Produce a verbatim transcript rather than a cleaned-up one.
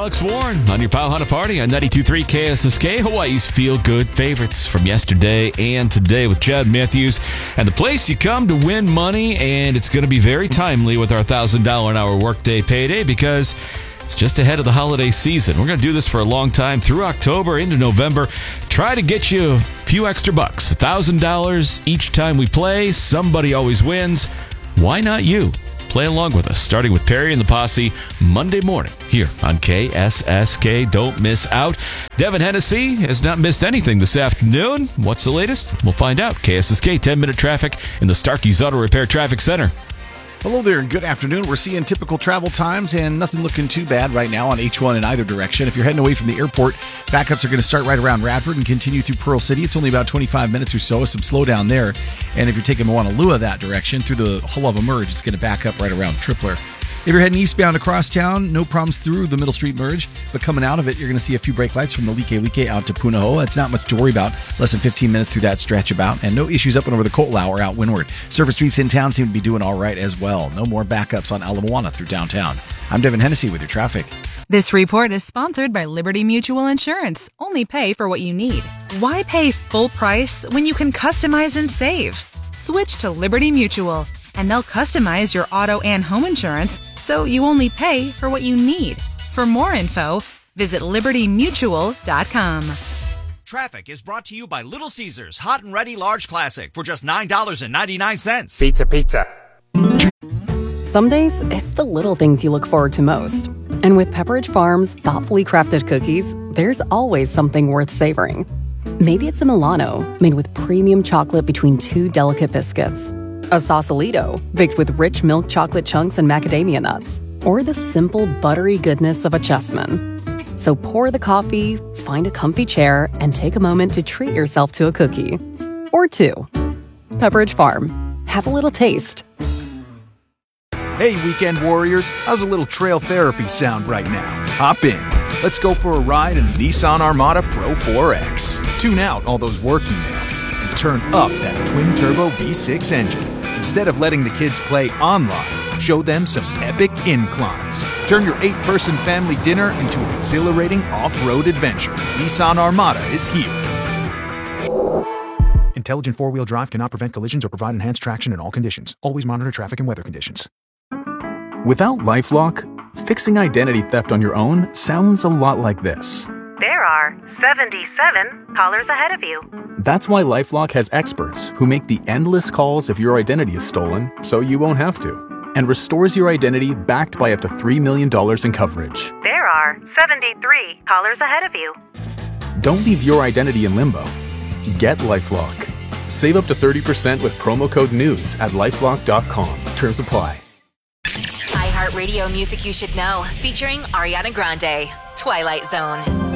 Alex Warren on your Powhana Party on ninety-two point three K S S K, Hawaii's feel-good favorites from yesterday and today with Chad Matthews. And the place you come to win money, and it's going to be very timely with our one thousand dollars an hour workday payday because it's just ahead of the holiday season. We're going to do this for a long time through October into November. Try to get you a few extra bucks. one thousand dollars each time we play. Somebody always wins. Why not you? Play along with us, starting with Perry and the Posse Monday morning here on K S S K. Don't miss out. Devin Hennessy has not missed anything this afternoon. What's the latest? We'll find out. K S S K ten-minute traffic in the Starkey's Auto Repair Traffic Center. Hello there and good afternoon. We're seeing typical travel times and nothing looking too bad right now on H one in either direction. If you're heading away from the airport, backups are going to start right around Radford and continue through Pearl City. It's only about twenty-five minutes or so, some slowdown there. And if you're taking Moanalua that direction through the Hull of Merge, it's going to back up right around Tripler. If you're heading eastbound across town, no problems through the Middle Street Merge, but coming out of it, you're going to see a few brake lights from the Like Like out to Punahou. That's not much to worry about. Less than fifteen minutes through that stretch about, and no issues up and over the Kotlau or out windward. Surface streets in town seem to be doing all right as well. No more backups on Ala Moana through downtown. I'm Devin Hennessy with your traffic. This report is sponsored by Liberty Mutual Insurance. Only pay for what you need. Why pay full price when you can customize and save? Switch to Liberty Mutual, and they'll customize your auto and home insurance so you only pay for what you need. For more info, visit liberty mutual dot com. Traffic is brought to you by Little Caesars Hot and Ready Large Classic for just nine dollars and ninety-nine cents. Pizza, pizza. Some days, it's the little things you look forward to most. And with Pepperidge Farm's thoughtfully crafted cookies, there's always something worth savoring. Maybe it's a Milano, made with premium chocolate between two delicate biscuits. A Sausalito, baked with rich milk chocolate chunks and macadamia nuts. Or the simple, buttery goodness of a Chessman. So pour the coffee, find a comfy chair, and take a moment to treat yourself to a cookie. Or two. Pepperidge Farm. Have a little taste. Hey, weekend warriors, how's a little trail therapy sound right now? Hop in. Let's go for a ride in the Nissan Armada Pro four X. Tune out all those work emails and turn up that twin-turbo V six engine. Instead of letting the kids play online, show them some epic inclines. Turn your eight-person family dinner into an exhilarating off-road adventure. Nissan Armada is here. Intelligent four-wheel drive cannot prevent collisions or provide enhanced traction in all conditions. Always monitor traffic and weather conditions. Without LifeLock, fixing identity theft on your own sounds a lot like this. There are seventy-seven callers ahead of you. That's why LifeLock has experts who make the endless calls if your identity is stolen so you won't have to, and restores your identity backed by up to three million dollars in coverage. There are seventy-three callers ahead of you. Don't leave your identity in limbo. Get LifeLock. Save up to thirty percent with promo code NEWS at lifelock dot com. Terms apply. iHeartRadio Music You Should Know, featuring Ariana Grande, Twilight Zone.